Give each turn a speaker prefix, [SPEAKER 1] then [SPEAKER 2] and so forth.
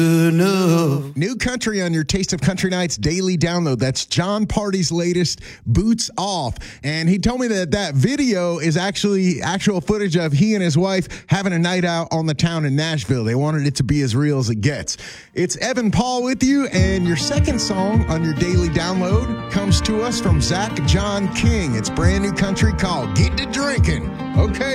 [SPEAKER 1] enough.
[SPEAKER 2] New country on your Taste of Country Nights daily download. That's John Party's latest, Boots Off. And he told me that video is actually actual footage of he and his wife having a night out on the town in Nashville. They wanted it to be as real as it gets. It's Evan Paul with you, and your second song on your daily download comes to us from Zach John King. It's brand new country called Get to Drinking. Okay.